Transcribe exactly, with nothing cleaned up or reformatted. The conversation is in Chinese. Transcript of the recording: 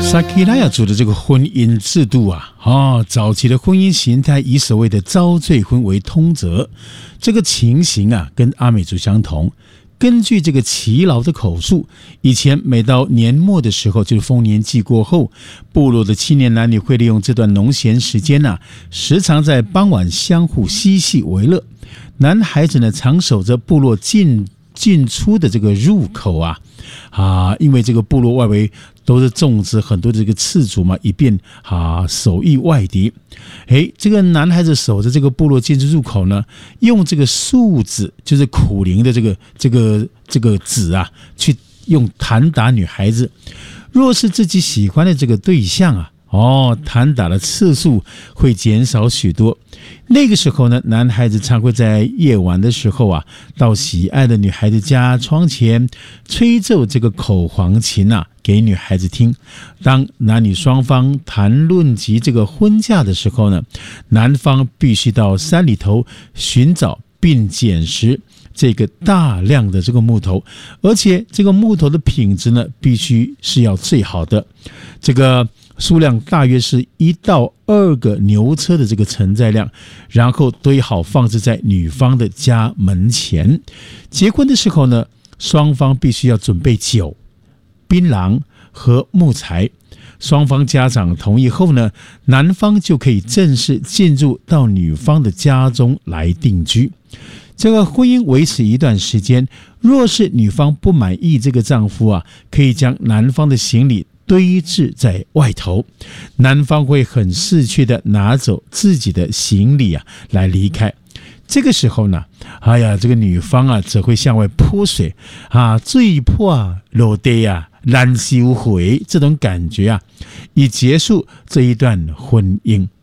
萨基拉雅族的这个婚姻制度啊，哦，早期的婚姻形态以所谓的遭罪婚为通则，这个情形啊，跟阿美族相同。根据这个耆老的口述，以前每到年末的时候，就是丰年祭过后，部落的青年男女会利用这段农闲时间啊，时常在傍晚相互嬉戏为乐。男孩子呢，常守着部落进进出的这个入口啊，啊，因为这个部落外围都是种植很多的这个刺竹嘛，以便啊守御外敌。诶，这个男孩子守着这个部落进出入口呢，用这个树子，就是苦苓的这个这个这个籽啊，去用弹打女孩子。若是自己喜欢的这个对象啊，哦，弹打的次数会减少许多。那个时候呢，男孩子常会在夜晚的时候啊，到喜爱的女孩子家窗前吹奏这个口簧琴啊，给女孩子听。当男女双方谈论及这个婚嫁的时候呢，男方必须到山里头寻找并捡拾这个大量的这个木头，而且这个木头的品质呢，必须是要最好的。这个数量大约是一到二个牛车的这个承载量，然后堆好放置在女方的家门前。结婚的时候呢，双方必须要准备酒、槟榔和木材。双方家长同意后呢，男方就可以正式进入到女方的家中来定居。这个婚姻维持一段时间，若是女方不满意这个丈夫啊，可以将男方的行李堆置在外头，男方会很识趣的拿走自己的行李啊来离开。这个时候呢，哎呀，这个女方啊只会向外泼水啊，醉破落地啊，难收回这种感觉啊，以结束这一段婚姻。